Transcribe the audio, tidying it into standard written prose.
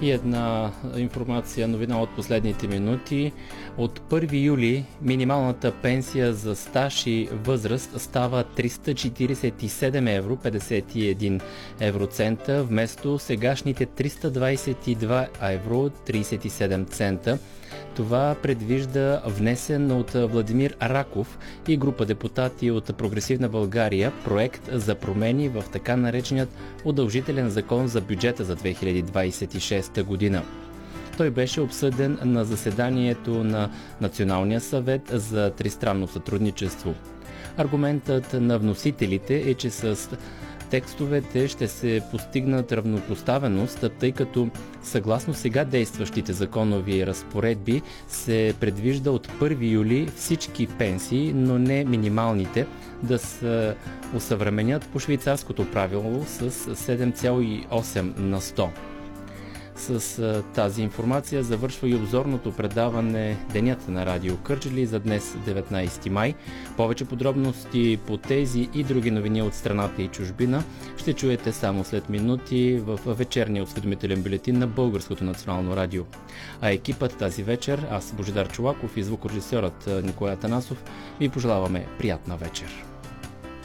И една информация, новина от последните минути. От 1 юли минималната пенсия за стаж и възраст става 347 евро 51 евроцента вместо сегашните 322 евро 37 цента. Това предвижда внесен от Владимир Раков и група депутати от Прогресивна България проект за промени в така нареченият удължителен закон за бюджета за 2026 година. Той беше обсъден на заседанието на Националния съвет за тристранно сътрудничество. Аргументът на вносителите е, че с текстовете ще се постигнат равнопоставеност, тъй като съгласно сега действащите законови разпоредби се предвижда от 1 юли всички пенсии, но не минималните, да се усъвременят по швейцарското правило с 7,8 на 100. С тази информация завършва и обзорното предаване Денят на Радио Кърджали за днес 19 май. Повече подробности по тези и други новини от страната и чужбина ще чуете само след минути в вечерния осведомителен бюлетин на Българското национално радио. А екипът тази вечер, аз Божидар Чолаков и звукорежисьорът Николай Атанасов, ви пожелаваме приятна вечер.